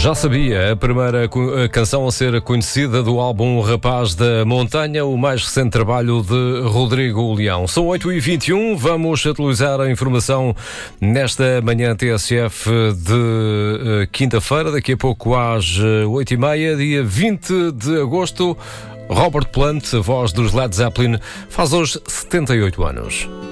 Já sabia, a primeira canção a ser conhecida do álbum Rapaz da Montanha, o mais recente trabalho de Rodrigo Leão. São 8h21, vamos atualizar a informação nesta manhã TSF de quinta-feira, daqui a pouco às 8h30, dia 20 de agosto. Robert Plant, a voz dos Led Zeppelin, faz hoje 78 anos.